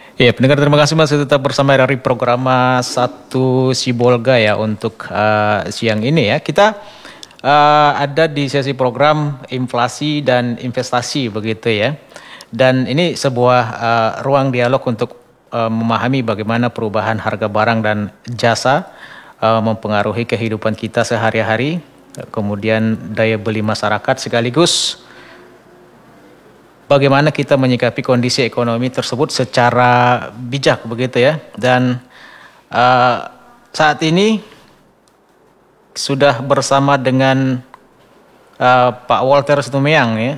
Ya, pendengar terima kasih masih tetap bersama dari program Satu Sibolga ya untuk siang ini ya. Kita ada di sesi program inflasi dan investasi begitu ya. Dan ini sebuah ruang dialog untuk memahami bagaimana perubahan harga barang dan jasa mempengaruhi kehidupan kita sehari-hari, kemudian daya beli masyarakat sekaligus bagaimana kita menyikapi kondisi ekonomi tersebut secara bijak begitu ya. Dan saat ini sudah bersama dengan Pak Walter Situmeang ya,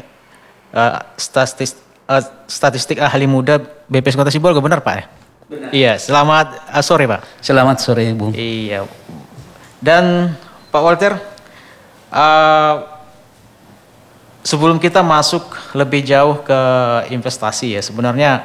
statistik ahli muda BPS Kota Sibolga, benar Pak? Benar. Iya, selamat sore Pak. Selamat sore Bung. Iya. Dan Pak Walter, sebelum kita masuk lebih jauh ke investasi ya, sebenarnya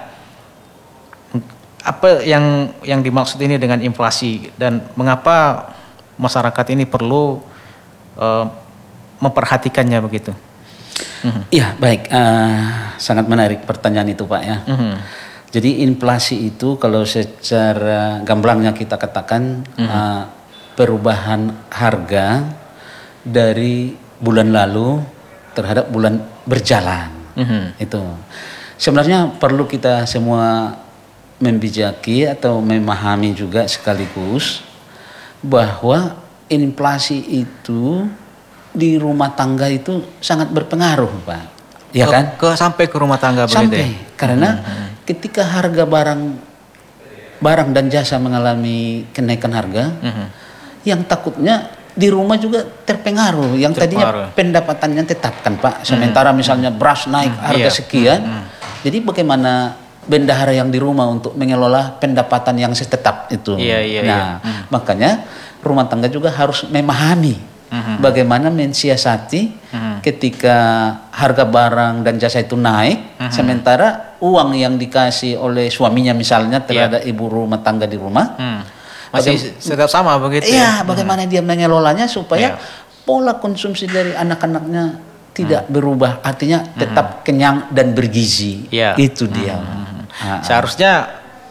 apa yang dimaksud ini dengan inflasi dan mengapa masyarakat ini perlu memperhatikannya begitu? Iya, baik. Sangat menarik pertanyaan itu Pak ya. Jadi inflasi itu kalau secara gamblangnya kita katakan perubahan harga dari bulan lalu terhadap bulan berjalan. Itu sebenarnya perlu kita semua membijaki atau memahami juga sekaligus bahwa inflasi itu di rumah tangga itu sangat berpengaruh Pak, ya kan? Sampai ke rumah tangga begitu. Sampai ya? Karena ketika harga barang dan jasa mengalami kenaikan harga, yang takutnya di rumah juga terpengaruh. Yang tadinya pendapatannya tetap kan Pak. Sementara misalnya beras naik harga sekian. Jadi bagaimana bendahara yang di rumah untuk mengelola pendapatan yang tetap itu. Makanya rumah tangga juga harus memahami bagaimana mensiasati ketika harga barang dan jasa itu naik. Sementara uang yang dikasih oleh suaminya misalnya terhadap ibu rumah tangga di rumah masih tetap sama begitu. Iya, bagaimana dia mengelolanya supaya pola konsumsi dari anak-anaknya tidak berubah, artinya tetap kenyang dan bergizi. Itu dia. Seharusnya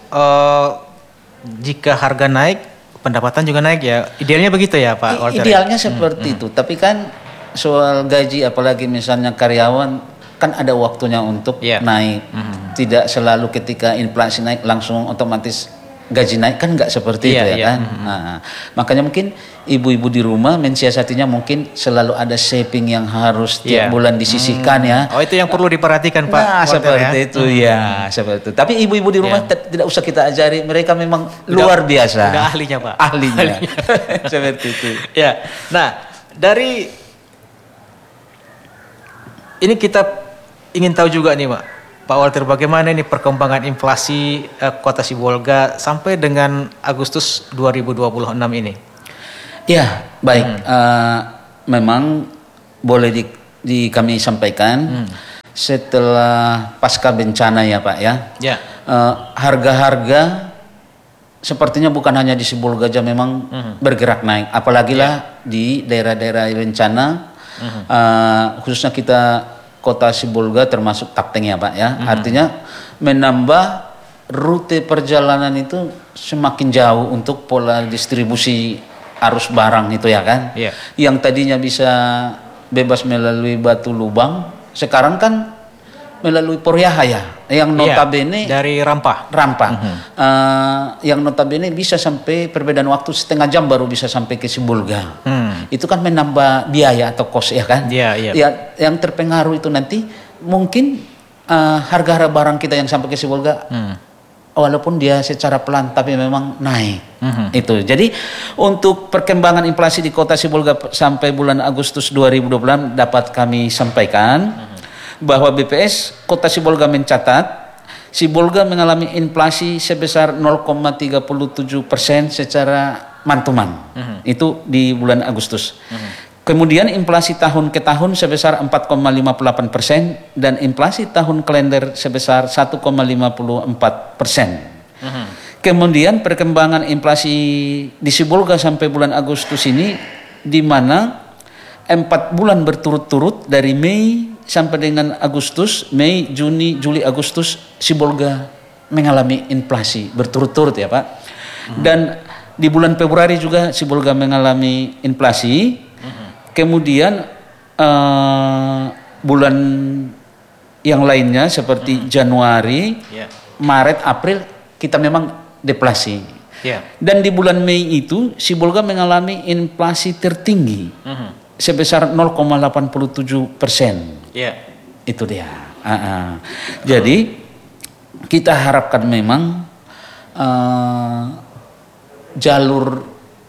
jika harga naik, pendapatan juga naik ya. Idealnya begitu ya Pak Walter? Idealnya seperti itu. Tapi kan soal gaji, apalagi misalnya karyawan, kan ada waktunya untuk naik. Tidak selalu ketika inflasi naik langsung otomatis gaji naik, kan nggak seperti itu ya kan. Makanya mungkin ibu-ibu di rumah mensiasatinya mungkin selalu ada saving yang harus tiap bulan disisihkan ya. Oh, itu yang perlu diperhatikan Pak. Nah, seperti itu ya, seperti itu. Tapi ibu-ibu di rumah tidak usah kita ajari, mereka memang luar biasa. Udah ahlinya Pak. Ahlinya. Seperti itu. Ya. Nah, dari ini kita ingin tahu juga nih Pak Walter, bagaimana ini perkembangan inflasi Kota Sibolga sampai dengan Agustus 2026 ini? Ya, baik. Memang boleh kami sampaikan setelah pasca bencana ya Pak ya. Harga-harga sepertinya bukan hanya di Sibolga aja memang bergerak naik. Apalagi lah di daerah-daerah bencana, khususnya kita Kota Sibolga termasuk Kapteng ya Pak ya. Artinya menambah rute perjalanan itu semakin jauh untuk pola distribusi arus barang itu ya kan. Yang tadinya bisa bebas melalui Batu Lubang, sekarang kan melalui Poriahaya yang notabene dari Rampah. Yang notabene bisa sampai perbedaan waktu setengah jam baru bisa sampai ke Sibolga. Itu kan menambah biaya atau kos ya kan. Yang terpengaruh itu nanti mungkin harga-harga barang kita yang sampai ke Sibolga walaupun dia secara pelan tapi memang naik. Itu. Jadi untuk perkembangan inflasi di Kota Sibolga sampai bulan Agustus 2026 dapat kami sampaikan bahwa BPS Kota Sibolga mencatat Sibolga mengalami inflasi sebesar 0,37% secara mantuman. Itu di bulan Agustus. Kemudian inflasi tahun ke tahun sebesar 4,58% dan inflasi tahun kalender sebesar 1,54%. Kemudian perkembangan inflasi di Sibolga sampai bulan Agustus ini di mana 4 bulan berturut-turut dari Mei sampai dengan Agustus, Mei, Juni, Juli, Agustus, Sibolga mengalami inflasi berturut-turut ya Pak. Dan di bulan Februari juga Sibolga mengalami inflasi. Kemudian bulan yang lainnya seperti Januari, Maret, April kita memang deflasi. Dan di bulan Mei itu Sibolga mengalami inflasi tertinggi sebesar 0,87%. Itu dia. Jadi kita harapkan memang jalur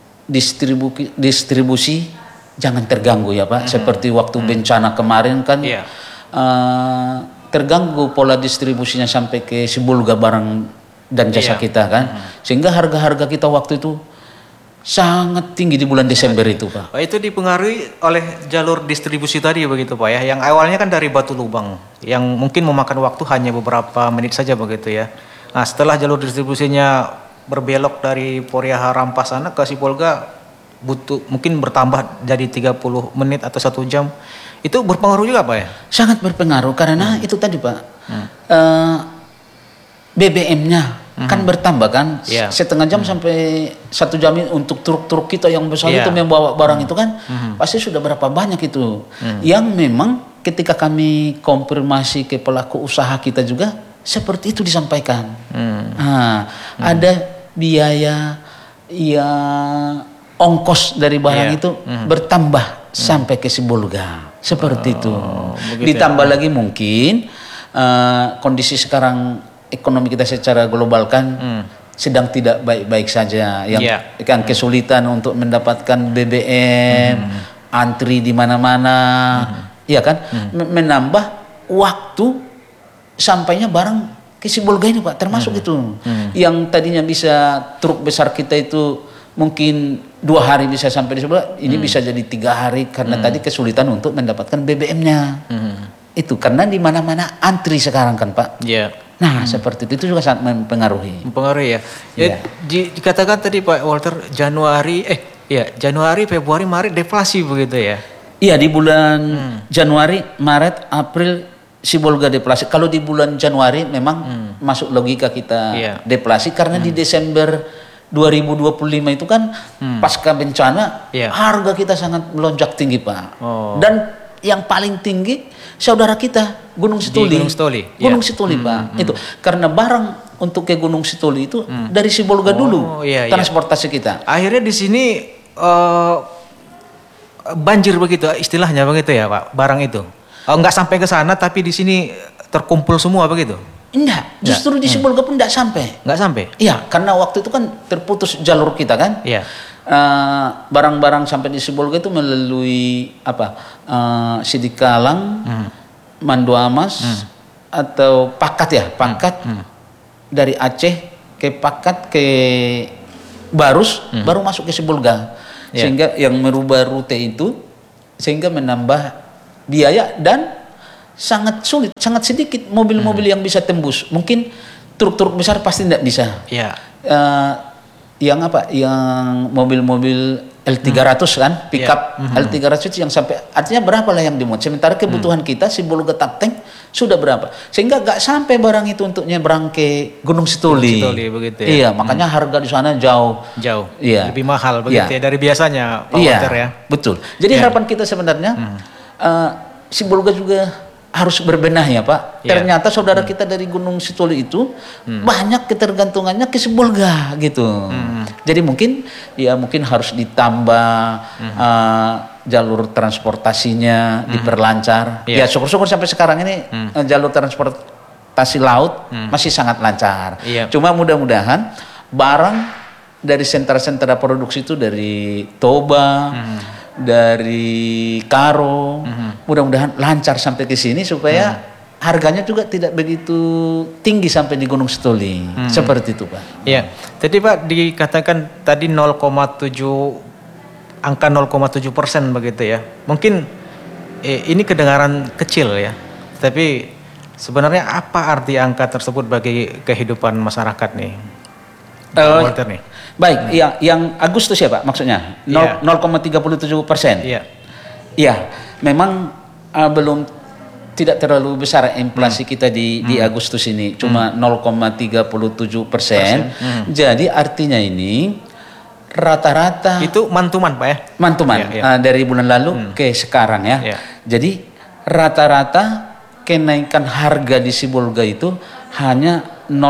distribusi jangan terganggu ya Pak. Seperti waktu bencana kemarin kan terganggu pola distribusinya sampai ke Sibolga barang dan jasa kita kan, sehingga harga-harga kita waktu itu sangat tinggi di bulan Desember itu Pak. Itu dipengaruhi oleh jalur distribusi tadi begitu Pak ya, yang awalnya kan dari Batu Lubang, yang mungkin memakan waktu hanya beberapa menit saja begitu ya. Nah setelah jalur distribusinya berbelok dari Poriaha Rampas sana ke Sibolga butuh mungkin bertambah jadi 30 menit atau 1 jam, itu berpengaruh juga Pak ya? Sangat berpengaruh karena itu tadi Pak. BBM-nya kan bertambah kan, setengah jam sampai 1 jam untuk truk-truk kita yang besar itu membawa barang itu kan pasti sudah berapa banyak itu yang memang ketika kami konfirmasi ke pelaku usaha kita juga seperti itu disampaikan. Ada biaya ongkos dari barang itu bertambah sampai ke Sibolga seperti itu. Ditambah lagi mungkin kondisi sekarang ekonomi kita secara global kan sedang tidak baik-baik saja, yang kan kesulitan untuk mendapatkan BBM, antri di mana-mana, ya kan, menambah waktu sampainya barang ke Sibolga ini Pak, termasuk itu yang tadinya bisa truk besar kita itu mungkin 2 hari bisa sampai di Sibolga, ini bisa jadi 3 hari karena tadi kesulitan untuk mendapatkan BBM-nya. Itu karena di mana-mana antri sekarang kan Pak. Nah seperti itu juga sangat mempengaruhi. Mempengaruhi ya. Dikatakan tadi Pak Walter Januari, Februari, Maret deflasi begitu ya? Iya di bulan Januari, Maret, April Sibolga deflasi. Kalau di bulan Januari memang masuk logika kita deflasi karena di Desember 2025 itu kan pasca bencana harga kita sangat melonjak tinggi Pak. Dan yang paling tinggi saudara kita Gunung Situli. Gunung Situli Pak. Itu karena barang untuk ke Gunung Situli itu dari Sibolga dulu transportasi kita. Akhirnya di sini banjir begitu istilahnya begitu ya Pak, barang itu. Enggak sampai ke sana tapi di sini terkumpul semua begitu. Enggak, justru di Sibolga pun enggak sampai. Enggak sampai? Iya, karena waktu itu kan terputus jalur kita kan. Barang-barang sampai di Sibolga itu melalui Sidikalang, Manduamas atau Pakat dari Aceh ke Pakat ke Barus baru masuk ke Sibolga. Sehingga yang merubah rute itu sehingga menambah biaya dan sangat sulit, sangat sedikit mobil-mobil yang bisa tembus. Mungkin truk-truk besar pasti tidak bisa. Yang mobil-mobil L300 kan, pickup L300 yang sampai artinya berapa lah yang dimuat. Sementara kebutuhan kita Sibolga Tapteng sudah berapa, sehingga gak sampai barang itu untuk nyebrang ke Gunung Situli. Begitu ya. Iya, makanya harga di sana jauh. Iya. Lebih mahal begitu ya dari biasanya Pak Walter ya. Betul. Jadi harapan kita sebenarnya Sibolga juga harus berbenah ya Pak. Ternyata saudara kita dari Gunung Situli itu banyak ketergantungannya ke Sibolga gitu. Jadi mungkin harus ditambah jalur transportasinya diperlancar. Ya syukur-syukur sampai sekarang ini jalur transportasi laut masih sangat lancar. Cuma mudah-mudahan barang dari sentra-sentra produksi itu dari Toba, dari Karo, mudah-mudahan lancar sampai ke sini supaya harganya juga tidak begitu tinggi sampai di Gunung Situli. Seperti itu Pak. Iya. Tadi Pak dikatakan tadi 0,7% begitu ya. Mungkin ini kedengaran kecil ya. Tapi sebenarnya apa arti angka tersebut bagi kehidupan masyarakat nih? Walter nih. Baik, yang Agustus ya Pak maksudnya 0,37%. Iya, memang belum tidak terlalu besar inflasi kita di Agustus ini, cuma 0,37%. Jadi artinya ini rata-rata itu mantuman Pak ya? Mantuman dari bulan lalu ke sekarang ya. Jadi rata-rata kenaikan harga di Sibolga itu hanya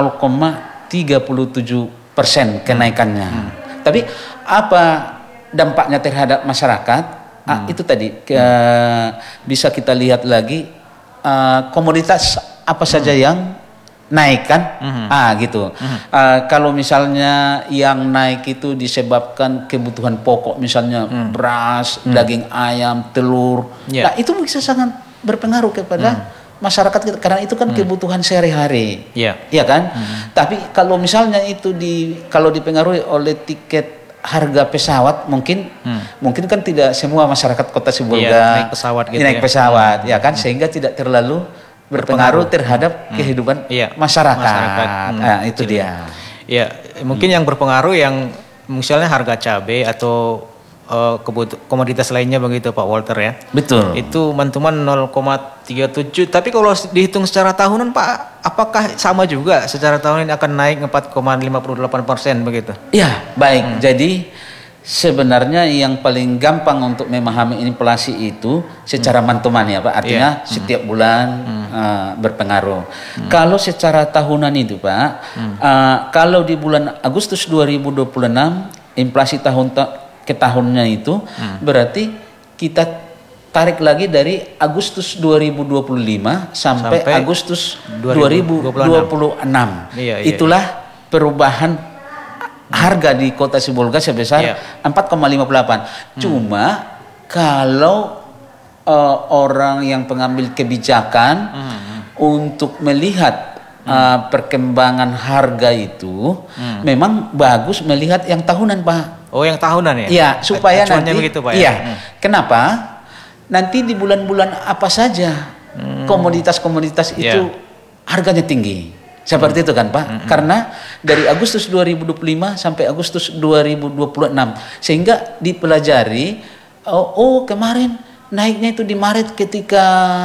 0,37% kenaikannya. Tapi apa dampaknya terhadap masyarakat? Itu tadi bisa kita lihat lagi komoditas apa saja yang naik kan? Gitu. Kalau misalnya yang naik itu disebabkan kebutuhan pokok, misalnya beras, daging ayam, telur, nah itu bisa sangat berpengaruh kepada masyarakat kita, karena itu kan kebutuhan sehari-hari, ya kan? Tapi kalau misalnya itu kalau dipengaruhi oleh tiket harga pesawat, mungkin kan tidak semua masyarakat Kota Sibolga naik pesawat gitu naik pesawat, ya kan, sehingga tidak terlalu berpengaruh terhadap kehidupan masyarakat. Nah, itu dia. Ya, mungkin yang berpengaruh yang misalnya harga cabai atau komoditas lainnya begitu Pak Walter ya. Betul. Itu mantuman 0,37. Tapi kalau dihitung secara tahunan Pak, apakah sama juga secara tahunan akan naik 4,58% begitu? Ya, baik. Jadi sebenarnya yang paling gampang untuk memahami inflasi itu secara mantuman ya Pak. Artinya setiap bulan berpengaruh. Kalau secara tahunan itu Pak, kalau di bulan Agustus 2026 inflasi ke tahunnya itu berarti kita tarik lagi dari Agustus 2025 sampai Agustus 2026. Itulah perubahan harga di Kota Sibolga sebesar 4,58. Cuma kalau orang yang pengambil kebijakan untuk melihat perkembangan harga itu memang bagus melihat yang tahunan Pak. Oh, yang tahunan ya? Iya, supaya nanti begitu, Pak, iya. Kenapa? Nanti di bulan-bulan apa saja komoditas-komoditas itu harganya tinggi. Seperti itu kan Pak? Karena dari Agustus 2025 sampai Agustus 2026, sehingga dipelajari kemarin naiknya itu di Maret ketika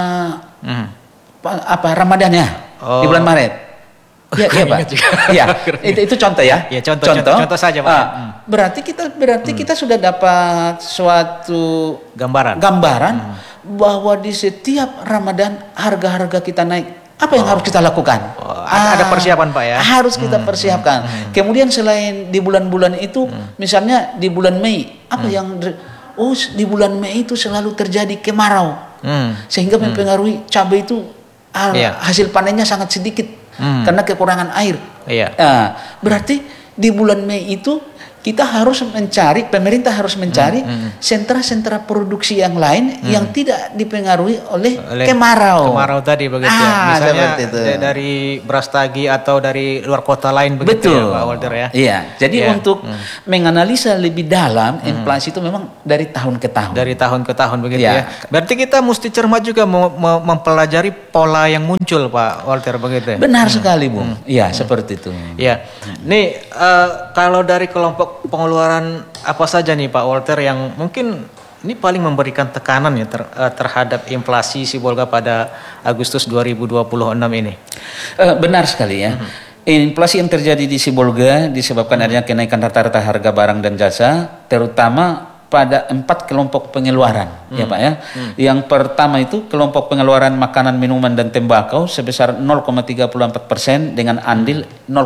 Ramadan ya, di bulan Maret. Iya Pak. Iya. Itu contoh ya. Ya, contoh saja Pak. Berarti kita sudah dapat suatu gambaran bahwa di setiap Ramadan harga-harga kita naik. Apa yang harus kita lakukan? Ada persiapan Pak ya? Harus kita persiapkan. Kemudian selain di bulan-bulan itu, misalnya di bulan Mei, apa yang di bulan Mei itu selalu terjadi kemarau, sehingga mempengaruhi cabai itu hasil panennya sangat sedikit karena kekurangan air. Berarti di bulan Mei itu kita harus mencari, pemerintah harus mencari sentra-sentra produksi yang lain yang tidak dipengaruhi oleh kemarau. Kemarau tadi begitu ya. Misalnya dari Brastagi atau dari luar kota lain begitu. Betul. Ya, Pak Walter ya. Iya. Jadi untuk menganalisa lebih dalam inflasi itu memang dari tahun ke tahun. Dari tahun ke tahun begitu ya. Berarti kita mesti cermat juga mempelajari pola yang muncul Pak Walter begitu ya. Benar sekali, Bung. Iya, seperti itu. Iya. Nih kalau dari kelompok pengeluaran apa saja nih Pak Walter yang mungkin ini paling memberikan tekanan ya terhadap inflasi Sibolga pada Agustus 2026 ini? Benar sekali ya. Inflasi yang terjadi di Sibolga disebabkan adanya kenaikan rata-rata harga barang dan jasa, terutama pada 4 kelompok pengeluaran, ya Pak ya. Yang pertama itu kelompok pengeluaran makanan, minuman dan tembakau sebesar 0,34% dengan andil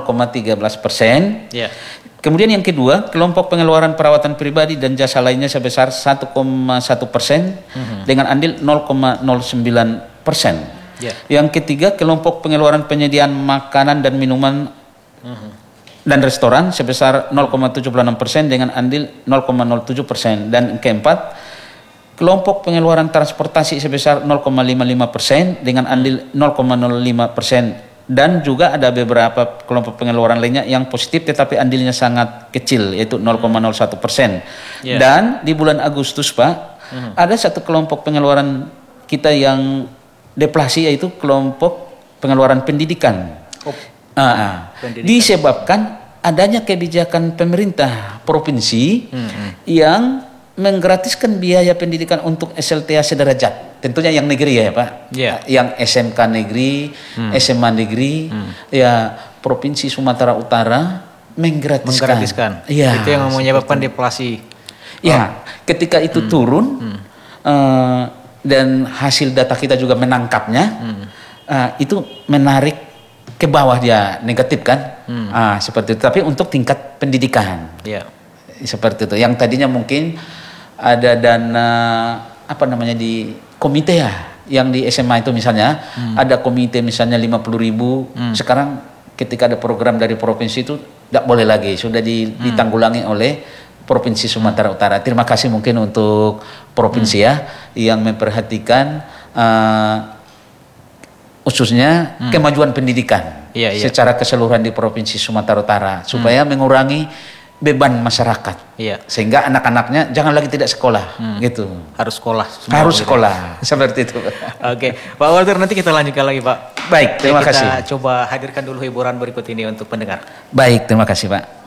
0,13%. Yeah. Kemudian yang kedua, kelompok pengeluaran perawatan pribadi dan jasa lainnya sebesar 1,1% dengan andil 0,09%. Yeah. Yang ketiga, kelompok pengeluaran penyediaan makanan dan minuman dan restoran sebesar 0,76% dengan andil 0,07%. Dan keempat, kelompok pengeluaran transportasi sebesar 0,55% dengan andil 0,05%. Dan juga ada beberapa kelompok pengeluaran lainnya yang positif tetapi andilnya sangat kecil, yaitu 0,01%. Yeah. Dan di bulan Agustus Pak, ada satu kelompok pengeluaran kita yang deflasi, yaitu kelompok pengeluaran pendidikan. Disebabkan adanya kebijakan pemerintah provinsi yang menggratiskan biaya pendidikan untuk SLTA sederajat tentunya yang negeri ya Pak, yang SMK negeri, SMA negeri, ya Provinsi Sumatera Utara menggratiskan. Ya, itu yang menyebabkan deflasi. Ya, ketika itu turun dan hasil data kita juga menangkapnya, itu menarik ke bawah dia negatif kan, seperti itu. Tapi untuk tingkat pendidikan, seperti itu. Yang tadinya mungkin ada dana di komite ya, yang di SMA itu misalnya ada komite misalnya 50.000, sekarang ketika ada program dari provinsi itu tidak boleh lagi, sudah ditanggulangi oleh Provinsi Sumatera Utara. Terima kasih mungkin untuk provinsi ya yang memperhatikan khususnya kemajuan pendidikan secara keseluruhan di Provinsi Sumatera Utara supaya mengurangi beban masyarakat, sehingga anak-anaknya jangan lagi tidak sekolah, gitu. Harus sekolah. Harus sekolah, seperti itu. Oke, Pak Walter, nanti kita lanjutkan lagi, Pak. Baik, terima kasih. Kita coba hadirkan dulu hiburan berikut ini untuk pendengar. Baik, terima kasih, Pak.